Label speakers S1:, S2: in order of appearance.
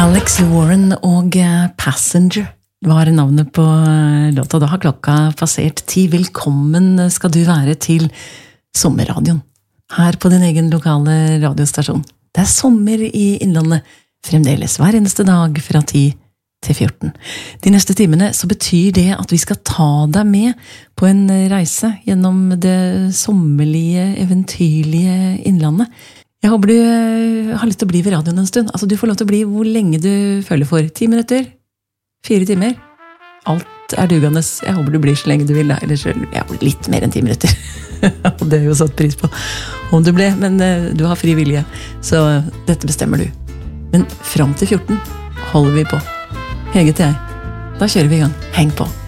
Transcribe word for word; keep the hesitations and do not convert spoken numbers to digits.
S1: Alex Warren og Passenger var navnet på låta. Da har klokka passert ti. Velkommen skal du være til sommerradioen, her på din egen lokale radiostasjon. Det er sommer i Innlandet, fremdeles hver eneste dag fra ti til fjorten. De neste timene så betyr det at vi skal ta deg med på en reise gjennom det sommerlige, eventyrlige Innlandet. Jeg håper du har lyst til å bli ved radioen en stund. Altså, du får lov til å bli hvor lenge du føler for. Ti minutter? Fire timer? Alt er dugende. Jeg håper du blir så lenge du vil. Eller ja, litt mer enn ti minutter. Og det er jo satt pris på om du ble, men du har fri vilje. Så dette bestemmer du. Men frem til fjorten holder vi på. Hege til jeg. Da kjører vi i gang. Heng på.